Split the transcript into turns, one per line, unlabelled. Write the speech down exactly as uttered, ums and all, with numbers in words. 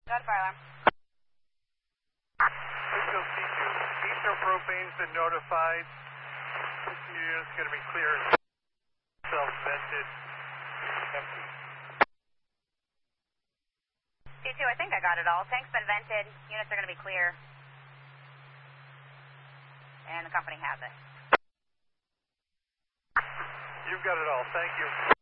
Got a fire alarm.
Cisco C two, ether propane's been notified. This unit's going to be clear. Self-vented. Empty.
C two, I think I got it all. Tank's been vented. Units are going to be clear. And the company has it.
You've got it all. Thank you.